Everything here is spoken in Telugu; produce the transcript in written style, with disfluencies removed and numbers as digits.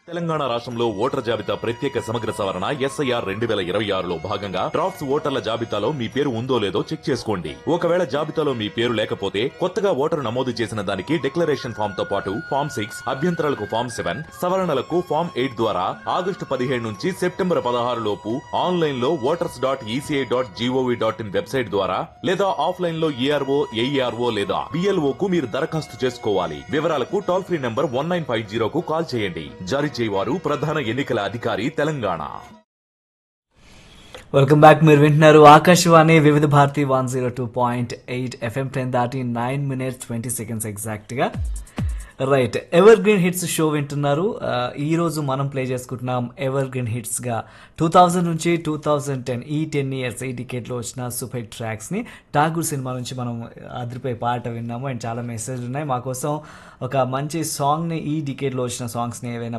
తెలంగాణ రాష్ట్రంలో ఓటర్ జాబితా ప్రత్యేక సమగ్ర సవరణ ఎస్ఐఆర్ 2026లో భాగంగా డ్రాఫ్ట్స్ ఓటర్ల జాబితాలో మీ పేరు ఉందో లేదో చెక్ చేసుకోండి. ఒకవేళ జాబితాలో మీ పేరు లేకపోతే కొత్తగా ఓటరు నమోదు చేసిన దానికి డిక్లరేషన్ ఫామ్ తో పాటు ఫామ్ 6, అభ్యంతరాలకు ఫామ్ 7, సవరణలకు ఫామ్ 8 ద్వారా ఆగస్టు 17 నుంచి సెప్టెంబర్ 16 లోపు ఆన్లైన్ లో voters.eca.gov.in వెబ్సైట్ ద్వారా లేదా ఆఫ్లైన్ లో ఏఆర్ఓ, ఏఈఆర్ఓ లేదా బిఎల్ఓ కు మీరు దరఖాస్తు చేసుకోవాలి. వివరాలకు టోల్ ఫ్రీ నంబర్ 1950 కు కాల్ చేయండి. జారీ చేయవారు ప్రధాన ఎన్నికల అధికారి తెలంగాణ. Welcome back. మీరు వింటున్నారు ఆకాశవాణి వివిధ భారతి 102.8 FM 10 దాటి 9 minutes 20 seconds ఎగ్జాక్ట్గా. Right, ever green hits show వింటున్నారు. ఈరోజు మనం ప్లే చేసుకుంటున్నాం ఎవర్ గ్రీన్ హిట్స్గా 2000 నుంచి 2010 ఈ 10 years ఈ డికేట్లో వచ్చిన సూపర్ హిట్ ట్రాక్స్ని. ఠాగూర్ సినిమా నుంచి మనం అదిరిపోయే పాట విన్నాము అండ్ చాలా మెసేజ్లు ఉన్నాయి. మా కోసం ఒక మంచి సాంగ్ని, ఈ డికేట్లో వచ్చిన సాంగ్స్ని ఏవైనా